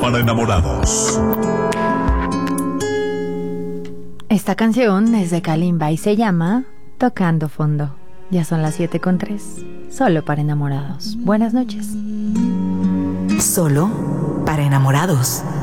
para enamorados. Esta canción es de Kalimba y se llama Tocando Fondo. Ya son las 7:03, solo para enamorados. Buenas noches. Solo para enamorados.